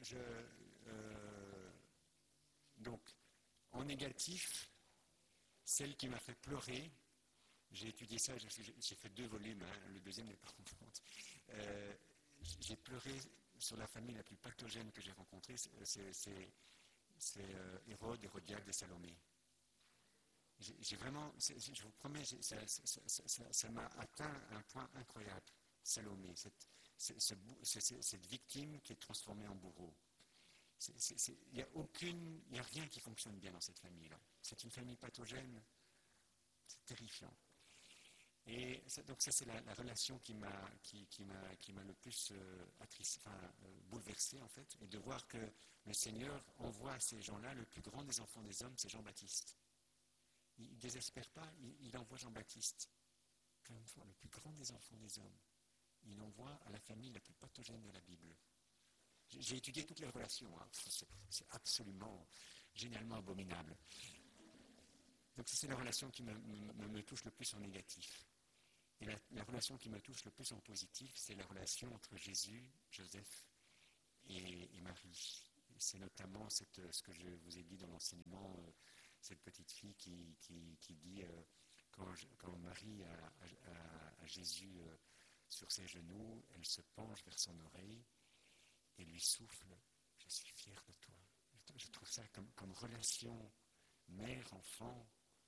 donc, en négatif, celle qui m'a fait pleurer, j'ai étudié ça, j'ai fait 2 volumes, hein, le deuxième n'est pas en vente. J'ai pleuré sur la famille la plus pathogène que j'ai rencontrée, c'est Hérode, Hérodiade et Salomé. J'ai vraiment, je vous promets, ça m'a atteint un point incroyable. Salomé, cette victime qui est transformée en bourreau. Il n'y a rien qui fonctionne bien dans cette famille-là. C'est une famille pathogène, c'est terrifiant. Et donc ça, c'est la relation qui m'a le plus bouleversé, en fait, et de voir que le Seigneur envoie à ces gens-là le plus grand des enfants des hommes, c'est Jean-Baptiste. Il ne désespère pas, il envoie Jean-Baptiste, le plus grand des enfants des hommes. Il envoie à la famille la plus pathogène de la Bible. J'ai étudié toutes les relations, hein. C'est absolument, génialement abominable. Donc c'est la relation qui me touche le plus en négatif. Et la relation qui me touche le plus en positif, c'est la relation entre Jésus, Joseph et Marie. C'est notamment ce que je vous ai dit dans l'enseignement, cette petite fille qui dit, quand Marie a Jésus sur ses genoux, elle se penche vers son oreille et lui souffle « Je suis fière de toi ». Je trouve ça comme relation mère-enfant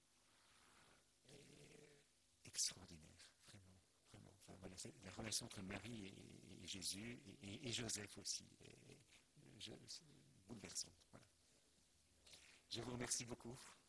extraordinaire, vraiment, vraiment. Enfin, voilà, c'est la relation entre Marie et Jésus et Joseph aussi, c'est bouleversante. Voilà. Je vous remercie beaucoup.